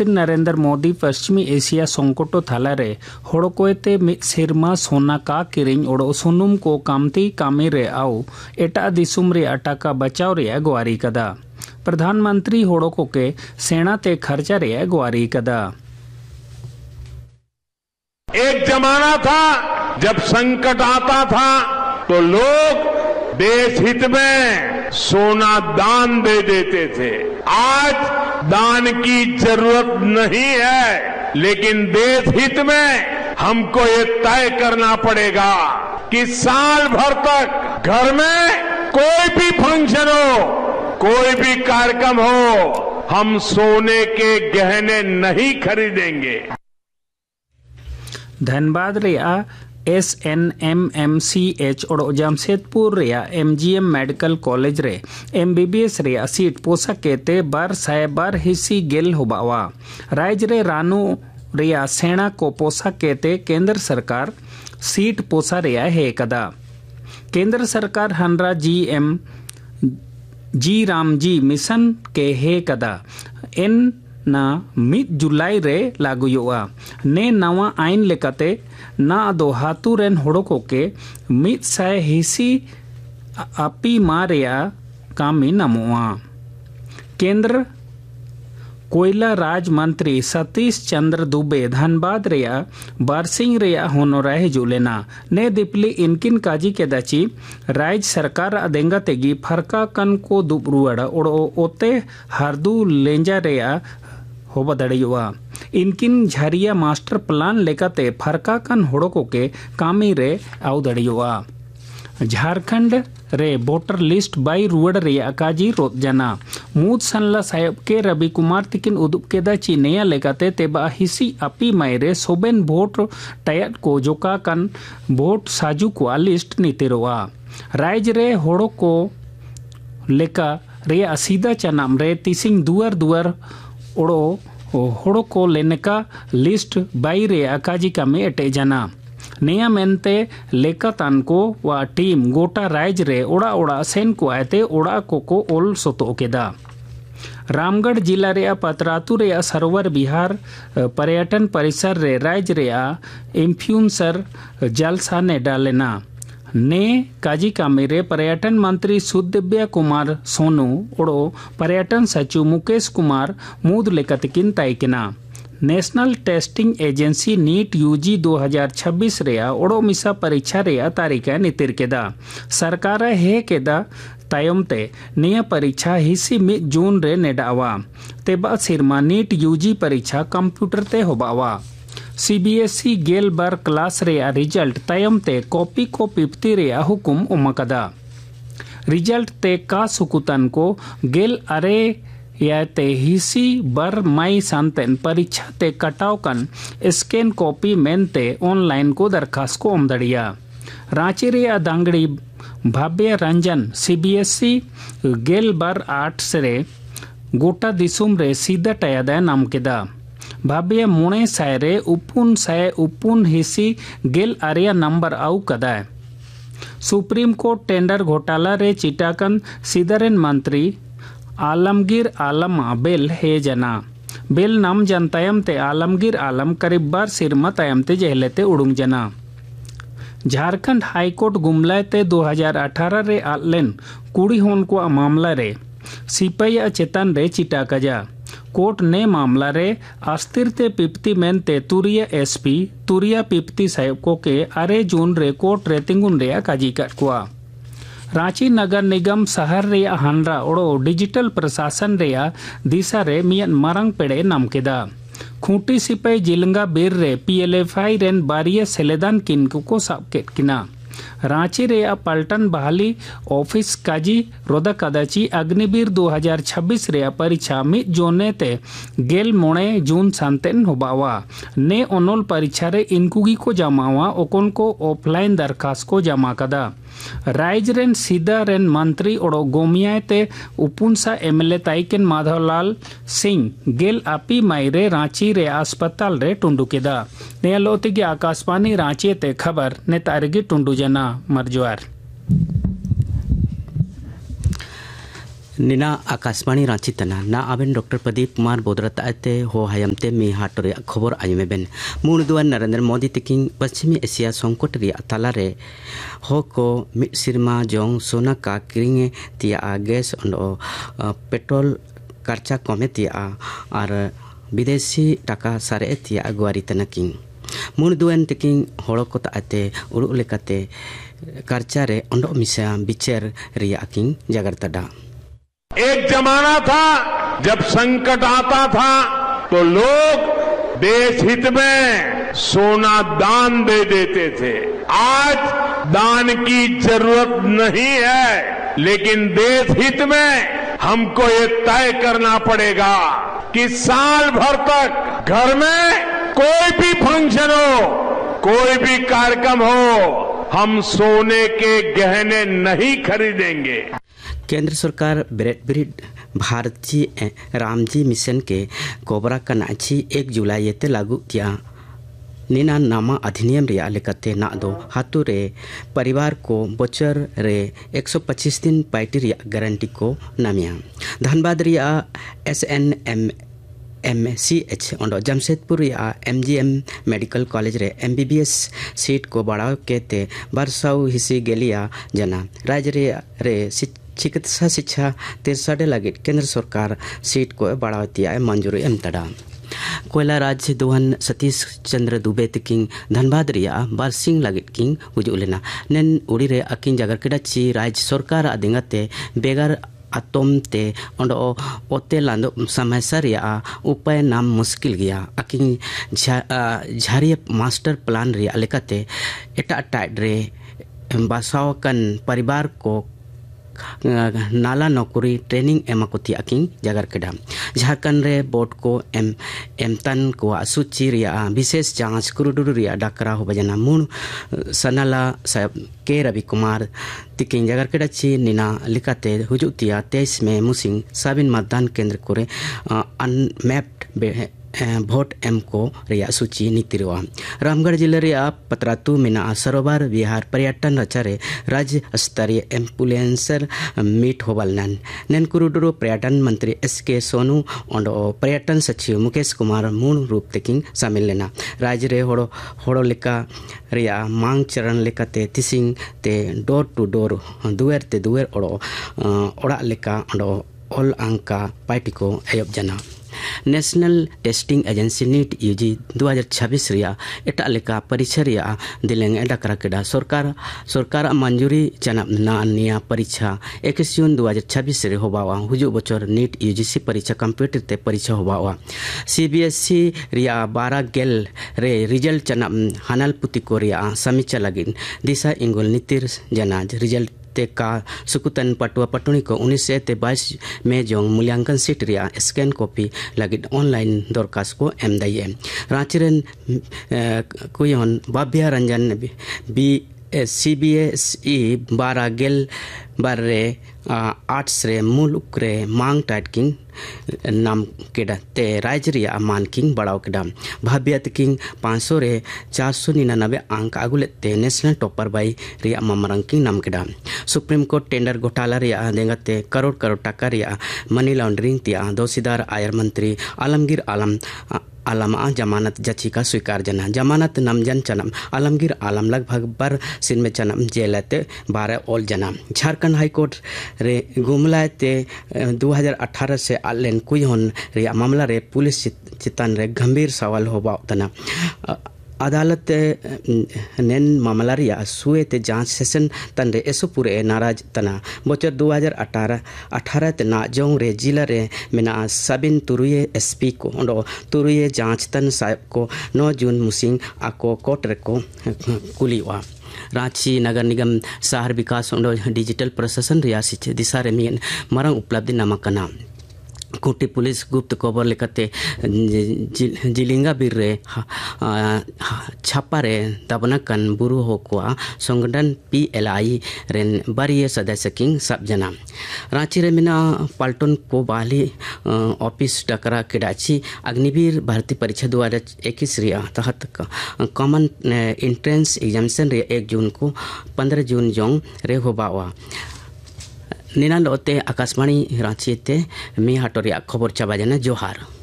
प्रधानमंत्री नरेंद्र मोदी पश्चिमी एशिया संकटो थालारे होड़कोते मिद सेरमा सोना का किरिंग ओड़ो सुनुम को कामती कामी रे आउ एटा दिसुम रे टाका बचाव रे गुआरी कदा। प्रधानमंत्री होड़को के सेना ते खर्चा रे गुआरी कदा। एक जमाना था जब संकट आता था तो लोग देश हित में सोना दान दे देते थे। आज दान की जरूरत नहीं है, लेकिन देश हित में हमको ये तय करना पड़ेगा कि साल भर तक घर में कोई भी फंक्शन हो, कोई भी कार्यक्रम हो, हम सोने के गहने नहीं खरीदेंगे। धनबाद रिया SNMMCH और जमशेदपुर रिया MGM मेडिकल कॉलेज रे MBBS रिया सीट पोसा केते बार साय बार हिस्सी गेल होबावा। राज्य रे रानू रिया सेना को पोसा केते केंद्र सरकार सीट पोसा रिया है कदा। केंद्र सरकार हनरा जी रामजी मिशन के है कदा। एन ना 1 जुलाई रे लागुयोआ ने नवा आइन लेकाते ना दो हाथू रेन होड़को के 100 हिस्सी अपी मारिया कामी नमुआ। केंद्र कोयला राज मंत्री सतीश चंद्र दुबे धनबाद रिया बारसिंग रिया होनोरा जुलेना ने दिपली इनकिन काजी के दची राज्य सरकार अदेंगा तेगी फरका कन को दुबरुआड़ा ओड़ो ओते हारदू लेंजा रिया होबा दड़ियुआ। इनकिन झरिया मास्टर प्लान लेकाते फरका कन होड़को के कामी रे आउ दड़ियुआ। झारखंड रे वोटर लिस्ट बाई रुआड़ रे अकाजी रोत जना मूद सनला साहेब के रवि कुमार तिकिन उदुप केदा चीनिया लेकाते तेबा हिसी अपी मायरे सोबेन वोट टयट को जोका कन वोट साजू को लिस्ट नीतिरोआ। राज्य रे होड़ो को लेका रे असीदा चनाम रे तिसिंग दुआर दुआर ओड़ो होड़ो को लेने का लिस्ट बाई रे अकाजी का में एटे जना निया मेनते लेका तान को वा टीम गोटा राज्य रे ओड़ा ओड़ा सेन को आते ओड़ा को ओल सोतो केदा। रामगढ़ जिला रे पतरातू रे सरोवर विहार पर्यटन परिसर रे राज्य रे इन्फ्लुएंसर जलसा ने डालेना ने काजी कामेरे पर्यटन मंत्री सुदिव्या कुमार सोनू ओड़ो पर्यटन सचिव Mukesh Kumar मूद लेकतकिन तयकिना। National testing agency NEET UG 2026 रे ओड़ो मिसा परीक्षा रे तारीखा नितिर केदा। सरकार हे केदा तायमते निया परीक्षा हिसी 1 जून रे नेडावा तेबा सिरमा नीट यूजी परीक्षा कंप्यूटर ते होबावा। CBSE गेल बार क्लास रे रिजल्ट तायम ते कॉपी को पिप्ती रे हुकुम उमकदा। रिजल्ट ते का सुकुतन को गेल अरे या ते हिसी बर मई सांतेन परीक्षा ते कटाव कन स्कैन कॉपी मेन ते ऑनलाइन को दरखास्त को उमदड़िया। रांची रे दांगड़ी भाव्य रंजन CBSE गेल बार 8 से गोटा दिसुम रे सीधा टयादा नाम केदा। भाव्य मुणे सायरे उपुन हिसी गेल आरिया नंबर आउ कदा। सुप्रीम कोर्ट टेंडर घोटाला रे चिटाकन सीधरेन मंत्री आलमगीर आलम बेल हे जना बेल नाम जनतायम ते आलमगीर आलम करीब बार सिरमा तायम ते जहलेते उड़ुंग जना। झारखंड हाईकोर्ट गुमलाय ते 2018 रे आलेन कुड़ी होन को मामला रे सिपाही चेतन रे चिटाकजा। कोर्ट ने मामला रे अस्थिरते पिप्ती मेन ते तुरिया SP तुरिया पिप्ती साहेब को के 2 जून रे कोर्ट रे तिंगुन रे काजी कटकुआ। रांची नगर निगम शहर रे हानरा ओड़ो डिजिटल प्रशासन रे दिशा रे मियन मारंग पेड़े नाम केदा। खूंटी सिपाही जिलंगा बीर रे PLFI रेन बारिया सेलेदान किन को साब केट किना। रांची रे पलटन बहाली ऑफिस काजी रोदा कदाची अग्निवीर 2026 रे परीक्षा 1 जून ते गेल मोणे जून सांतेन होबावा ने ओनोल परीक्षा रे इनकुगी को जमावा ओकोन को ऑफलाइन दरखास्त को जमा कदा। राज्य रेन सीधा रेन मंत्री ओड़ो गोमिया ते उपुनसा MLA ताइकेन माधवलाल सिंह गेल आपी मायरे रांची रे अस्पताल रे टुंडू केदा। ने लोती की आकाशवाणी रांची ते खबर ने तारगी टुंडू जना मरजवार। निना आकाशवाणी रांची तना ना आबेन डॉक्टर प्रदीप कुमार बोदरताते हो हायमते मी हाटरे खबर आयुमेबेन मुनदुआन नरेंद्र मोदी तकिंग पश्चिमी एशिया संकट रे तालारे हो को मिसिरमा जोंग सोना का किरिंगे तिया गैस और पेट्रोल खर्चा कमे तिया और विदेशी टाका सारे तिया अगुवारी तनकिंग मुनदुआन तकिंग होड़को ताते उरु लेकाते खर्चा रे अंडो मिसा बिचर रिया किंग जागरतडा। एक जमाना था जब संकट आता था तो लोग देश हित में सोना दान दे देते थे। आज दान की जरूरत नहीं है, लेकिन देश हित में हमको ये तय करना पड़ेगा कि साल भर तक घर में कोई भी फंक्शन हो, कोई भी कार्यक्रम हो, हम सोने के गहने नहीं खरीदेंगे। केंद्र सरकार ब्रिड भारतीय रामजी मिशन के कोबरा कनाची 1 जुलाई ते लागू किया निना नामा अधिनियम रिया लेकते ना दो हाथों रे परिवार को बचर रे 125 दिन पार्टी रिया गारंटी को नामिया धनबाद रिया SNMCH और जमशेदपुर या MGM मेडिकल कॉलेज रे MBBS सीट को बढ़ाव के ते बरसाउ हिस्सी गेलिया जना राज्य रे चिकित्सा शिक्षा 63 लगे केंद्र सरकार सीट को बढ़ाव दिया मंजूरी एमतड़ा कोयला राज्य दोहन सतीश चंद्र दुबे तकिंग धनबाद रिया बारसिंग लगे किंग उजुलेना नेन उड़ी रे अकिन जगर केडाची राज्य सरकार अदिंगते बेगर आतोम ते ओंडो ओते लांदो समस्या रिया उपाय नाम मुश्किल गया अकिन झारिया मास्टर प्लान रिया लेकाते एटा टाइड रे बासाव कन परिवार को नाला नौकरी ट्रेनिंग एमाकोती अकिंग जगर केडा झारखंड रे बोर्ड को एमतन को सूची रिया विशेष जांच कुरुडुरु रिया डाकरा हो बजना मुन सनाला साहब के रवि कुमार तिकिंग जगर केडा ची निना लिकाते हुजुतिया 23 में मुसिंग साबिन मतदान केंद्र कोरे अनमैप्ड भोट एम को रिया सूची नीतिरवा रामगढ़ जिले रिया पतरातु मिना सरोवर विहार पर्यटन रचारे राज्य स्तरीय एम्बुलेंसर मीट होबलनन नेनकुरुडुरु पर्यटन मंत्री SK सोनू और पर्यटन सचिव मुकेश कुमार मूल रूप तकिंग शामिल लेना राज्य रे होड़ो लेका रिया मांग चरण लेकाते तिसिंग ते डोर टू डोर दुएर ते दुएर ओड़ा लेका ऑल अंका पार्टी को एयब जना national testing agency NEET UG 2026 रिया एटा लेका परीक्षा रिया दिलेंग एडाकरा केडा सरकार मंजूरी चना ना निया परीक्षा 21 जून 2026 रे होबावा हुजु बचर नीट UGC परीक्षा कंप्यूटर ते परीक्षा होबावा CBSE रिया 12 गेल रे रिजल्ट चना हनल पुति कोरिया समीक्षा लगिन दिशा इंगुल नीतिर जनाज रिजल्ट ते का सुकुतन पटुआ पटुनी को 19 से 22 में जो मूल्यांकन सीट रिया स्कैन कॉपी लगी ऑनलाइन दरखास्त को एम दइए रांची रेन कुयन बाबिया रंजन CBSE 12 गेल बारे आर्ट्स रे मुल्क रे मांग टाइट किंग नाम केडा ते राज्य रिया मान किंग बढ़ाव केडा भाव्यत किंग 500 रे 499 अंक आगुलेते national topper by Riya ममरंग king नाम केडा सुप्रीम कोर्ट टेंडर घोटाला रिया देंगते करोड़ टाका रिया मनी लॉन्ड्रिंग तिया दोषीदार आयर मंत्री आलमगीर आलम जमानत जचिका स्वीकार जना जमानत नमजन चनम आलमगीर आलम लगभग बर सिन में चनम जेलते 12 ओल जना झारखंड हाईकोर्ट रे गुमलाते 2018 से आलेन कुछ होन रे मामला रे पुलिस चितान रे गंभीर सवाल होबा तना अदालत नेन मामला रिया सुए ते जांच सेशन तन रे एसो पूरे नाराज तना बचर 2018 ते ना जोंग रे जिला रे मेना साबिन तुरुये SP को ओंडो तुरुये जांच तन साहब को 9 जून मुसिंग आको कोर्ट रे को कुलीवा रांची नगर निगम शहर विकास और डिजिटल प्रशासन रियासी दिशा रे मियन मरंग उपलब्धि नामकना कोटी पुलिस गुप्त खबर लेकते जिलिंगा बीर रे छापा रे दबनकन बुरु होकुआ संगठन PLI रेन बारिय सदस्य किंग सब जना रांची रे मिना पलटन को बाली ऑफिस डकरा केडाची अग्निवीर भर्ती परीक्षा 2021 रिया तहत कॉमन एंट्रेंस एग्जामिनेशन रे 1 जून को 15 जून जोंग रे होबावा निना लोते आकाशवाणी रांची ते मी हाटोरिया खबर चाबा जाना जोहार।